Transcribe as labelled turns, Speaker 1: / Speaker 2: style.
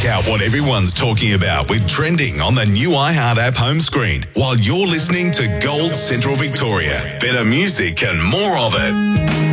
Speaker 1: out what everyone's talking about with Trending on the new iHeart app home screen while you're listening to Gold Central Victoria. Better music and more of it.